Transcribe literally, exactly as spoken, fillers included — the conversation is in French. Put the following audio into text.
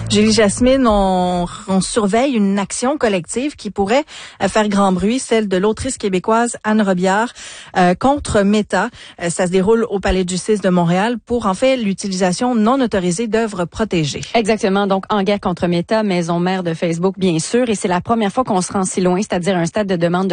Julie Jasmine, on, on surveille une action collective qui pourrait faire grand bruit, celle de l'autrice québécoise Anne Robillard euh, contre Meta. Euh, ça se déroule au Palais de justice de Montréal pour en fait l'utilisation non autorisée d'œuvres protégées. Exactement, donc en guerre contre Meta, maison mère de Facebook bien sûr, et c'est la première fois qu'on se rend si loin, c'est-à-dire un stade de demande de